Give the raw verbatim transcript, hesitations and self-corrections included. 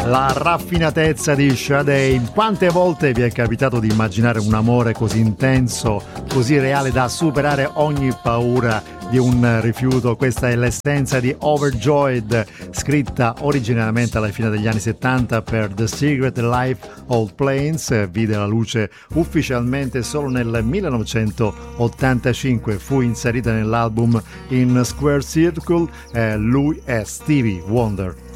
La raffinatezza di Sade. Quante volte vi è capitato di immaginare un amore così intenso, così reale da superare ogni paura di un rifiuto? Questa è l'essenza di Overjoyed, scritta originariamente alla fine degli anni settanta per The Secret Life of Planes. Vide la luce ufficialmente solo nel millenovecentottantacinque, fu inserita nell'album In Square Circle. Eh, lui è Stevie Wonder.